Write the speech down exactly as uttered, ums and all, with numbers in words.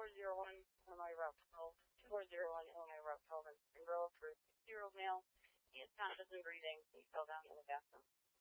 four zero one Illinois Route twelve, two four zero one Illinois Route twelve in Springboro for a sixty-year-old male. He is conscious and breathing. He fell down in the bathroom.